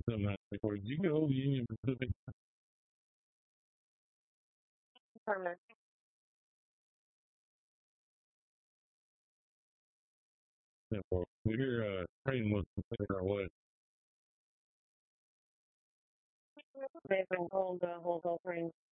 Something before you go Union Pacific. Permanent. Yeah, well, your train was considered what? They've been told to hold all trains.